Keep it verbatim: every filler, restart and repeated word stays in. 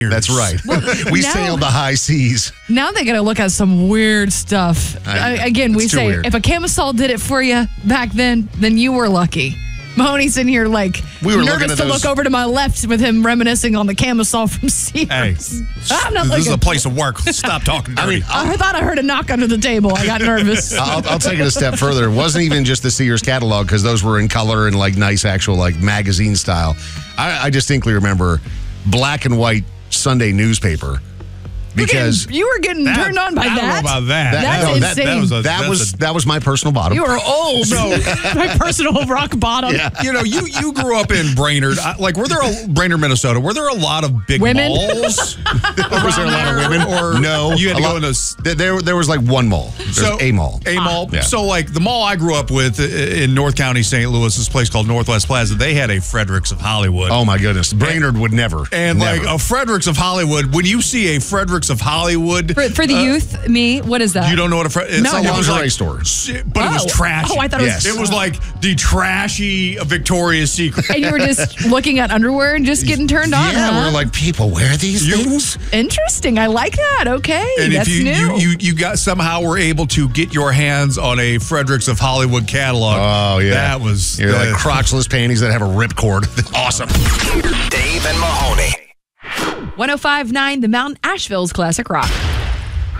That's right. we now- sailed the high seas. Now they got to look at some weird stuff. I- I, again, we it's too say weird. if a camisole did it for you back then, then you were lucky. Mahoney's in here like We were looking nervous at to those- look over to my left with him reminiscing on the camisole from Sears. Hey, I'm not this is looking. a place of work. Stop talking dirty. I mean, I thought I heard a knock under the table. I got nervous. I'll, I'll take it a step further. It wasn't even just the Sears catalog because those were in color and like nice actual like magazine style. I, I distinctly remember black and white Sunday newspaper because you were getting That- turned on by I don't that. know about that. That's no, that- insane. that was a- that that's was a- that was my personal bottom. You are old. No. My personal rock bottom. Yeah. You know, you you grew up in Brainerd. I- Like, were there a Brainerd, Minnesota? Were there a lot of big Women? malls? was there a lot of there, women? or no, you had to a go lot- into s- There, there, there was like one mall. There's so a mall. A mall. Yeah. So, like the mall I grew up with i- in North County, Saint Louis, this place called Northwest Plaza. They had a Fredericks of Hollywood. Oh my goodness, Brainerd would never. And never. like a Fredericks of Hollywood, when you see a Fredericks of Hollywood, For, for the uh, youth, me, what is that? you don't know what a Fre- it's No, a I don't. lingerie Lingerie store. but it was Oh. trashy. Oh, I thought it was- It was like the trashy Victoria's Secret. And you were just looking at underwear and just getting turned on. yeah, huh? we're like, people wear these You- things. Interesting. I like that. Okay. And That's if you, new. you you you got somehow were able to get your hands on a Fredericks of Hollywood catalog, Oh yeah, that was You're the- like Crotchless panties that have a ripcord. Awesome. Dave and Mahoney. one oh five point nine The Mountain, Asheville's classic rock.